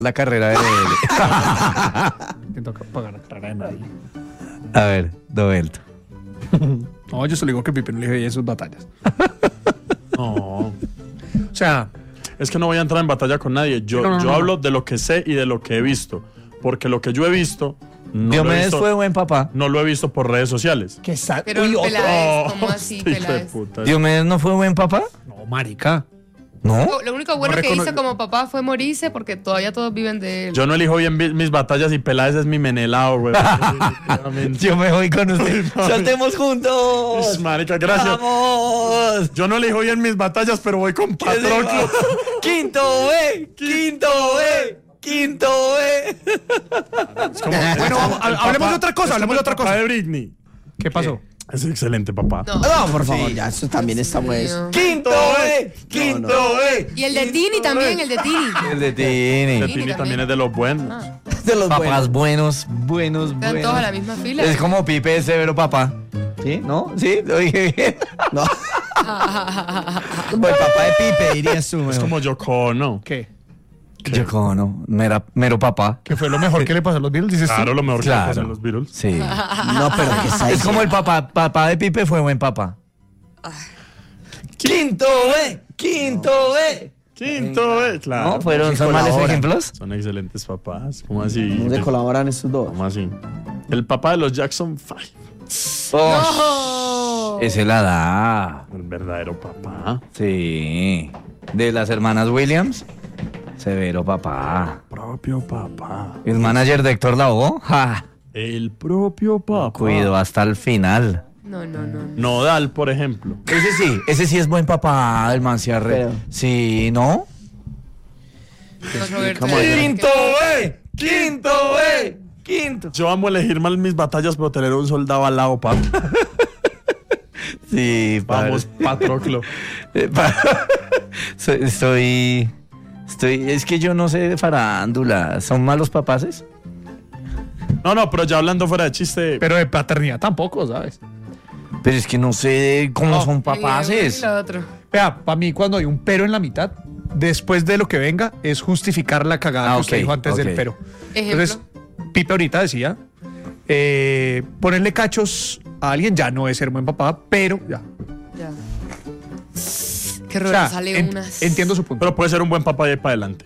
la carrera de... Me toca pagar la carrera de nadie. A ver, Dovelto. No, yo solo digo que Pipe no elige bien sus batallas. No. O sea, Es que no voy a entrar en batalla con nadie. Yo hablo de lo que sé y de lo que he visto. Porque lo que yo he visto, Diomedes fue buen papá. no lo he visto por redes sociales. que está... Pero Uy, Peláez, ¿cómo así, Hijo de Peláez? puta. ¿Diomedes no fue buen papá? No, marica. ¿No? Lo único bueno No que hizo recono- como papá fue morirse porque todavía todos viven de él. Yo no elijo bien mis batallas y Peláez es mi menelao, güey. Yo me voy con usted. ¡Saltemos juntos! Marica, gracias. ¡Vamos! Yo no elijo bien mis batallas, pero voy con Patroclo. ¡Quinto B! ¡Quinto B! ¡Quinto B! Bueno, hablemos de otra cosa, hablemos de otra cosa. De Britney. ¿Qué pasó? Es excelente, papá. No. No, por favor, ya, eso también está pues. Mío. ¡Quinto B! ¡Quinto B! Y el de Tini también, el de Tini. El de De Tini. Tini también también. es de los buenos. De los Papás buenos. buenos. Están todos a la misma fila. Es como Pipe de Severo Papá. ¿Sí? ¿No? ¿Sí? ¿Lo dije bien? No. Como el papá de Pipe, dirías tú. Es mejor. como Yoko Ono. ¿Qué? Yo como no. Mero papá. ¿Qué fue lo mejor que le pasó a los Beatles? Dices tú. Claro, lo mejor que Claro. le pasa en los Beatles. Sí. No, pero que está Es como el papá de Pipe fue buen papá. ¡Quinto B! ¡Quinto B! Quinto, claro. ¿No? ¿Son sí malos colaboran. ejemplos? Son excelentes papás. ¿Cómo así? ¿Cómo se colaboran estos dos? ¿Cómo así? El papá de los Jackson 5. Oh, ese la da. El verdadero papá. Sí. De las hermanas Williams. Severo papá. Propio papá. ¿El manager de Héctor Lavoe? ¡Ja! El propio papá. Cuido hasta el final. No. Nodal, por ejemplo. Ese sí es buen papá, el man se arre. Pero- Sí, ¿no? No, Roberto, ¿Cómo de es? verdad ¡Quinto que- B! ¡Quinto B! ¡Quinto! Yo amo elegir mal mis batallas, pero tener un soldado al lado, papá. Sí, Vamos, padre. Patroclo. Estoy. Es que yo no sé de farándula. ¿Son malos papaces? No, pero ya hablando fuera de chiste. Pero de paternidad tampoco, ¿sabes? Pero es que no sé cómo No. son papaces. Y lo otro. Vea, para mí cuando hay un pero en la mitad, después de lo que venga, es justificar la cagada que usted ok, dijo antes del ok. pero. Ejemplo. Entonces, Pipe ahorita decía, ponerle cachos a alguien ya no es ser buen papá, pero ya. Ya. Que O Roberto sea, sale unas. entiendo su punto. Pero puede ser un buen papá de ahí para adelante.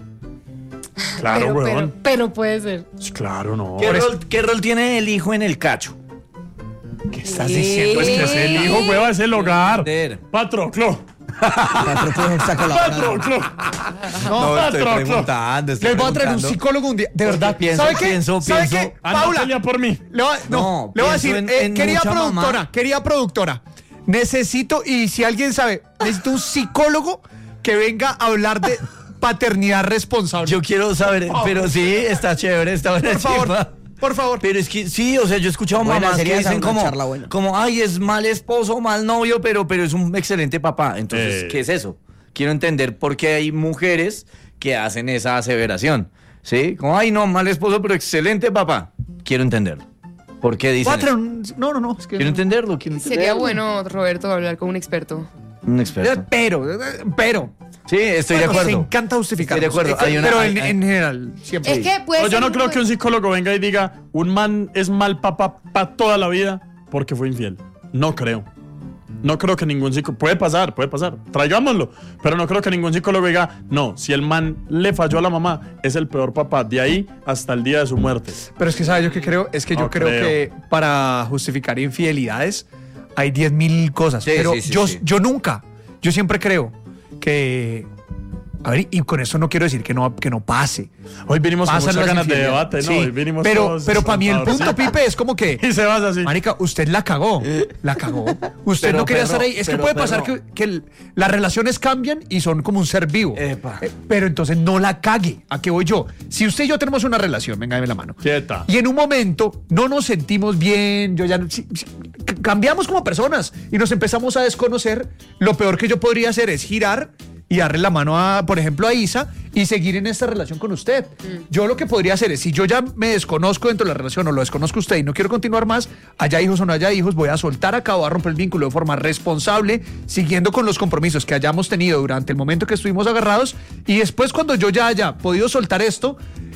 Claro, weón. pero puede ser. Claro, no. ¿Qué rol tiene el hijo en el cacho? ¿Qué estás diciendo? Pues que es el hijo, weón, es el hogar. Entender. Patroclo. Patroclo está colaborando. Patroclo. No, estoy Patroclo. preguntando. Les voy a traer un psicólogo un día. De verdad, pienso, ¿sabe qué? pienso, ¿Sabe pienso. qué? Anda, Paula, pelea por mí. le voy No, a pienso decir, en querida mucha productora, mamá. querida productora, necesito, y si alguien sabe, necesito un psicólogo que venga a hablar de paternidad responsable. Yo quiero saber, pero sí, está chévere, está buena Por favor, chimba. por favor. Pero es que sí, o sea, yo he escuchado Buena, mamás que sería esa dicen una charla buena. como, ay, es mal esposo, mal novio, pero es un excelente papá. Entonces, ¿qué es eso? Quiero entender por qué hay mujeres que hacen esa aseveración. ¿Sí? Como, ay, no, mal esposo, pero excelente papá. Quiero entenderlo. ¿Por qué Voy dicen a traer eso? no, es que Quiero entenderlo, quiero entenderlo. Sería bueno, Roberto, hablar con un experto. Un experto. pero. Sí, estoy de Bueno, acuerdo. Se encanta justificar. Estoy de acuerdo. Hay una- pero hay- en general, siempre. Es que puede No, yo ser no creo muy- que un psicólogo venga y diga, un man es mal papá para toda la vida porque fue infiel. No creo. No creo que ningún psicólogo... Puede pasar. Traigámoslo. Pero no creo que ningún psicólogo diga, no, si el man le falló a la mamá, es el peor papá de ahí hasta el día de su muerte. Pero es que, ¿sabes yo qué creo? Es que yo No creo creo. que para justificar infidelidades hay 10.000 cosas. Sí, pero sí, sí, yo, sí. yo siempre creo que... A ver, y con eso no quiero decir que no pase. Hoy vinimos con Pasan muchas las ganas de infidelidades. debate, ¿no? Sí, Hoy vinimos pero todos para mí el punto, saltados. Pipe, es como que... Y se vas así. Marica, usted la cagó. La cagó. Usted Pero, no quería perro, estar ahí. Es que pero, puede pasar perro. que las relaciones cambian y son como un ser vivo. Epa. Pero entonces no la cague. ¿A qué voy yo? Si usted y yo tenemos una relación, venga, dame la mano. Quieta. Y en un momento no nos sentimos bien, yo ya cambiamos como personas y nos empezamos a desconocer. Lo peor que yo podría hacer es girar y darle la mano a, por ejemplo, a Isa y seguir en esta relación con usted. Yo lo que podría hacer es, si yo ya me desconozco dentro de la relación o lo desconozco usted y no quiero continuar más, haya hijos o no haya hijos, voy a soltar acá, voy a romper el vínculo de forma responsable, siguiendo con los compromisos que hayamos tenido durante el momento que estuvimos agarrados, y después cuando yo ya haya podido soltar esto,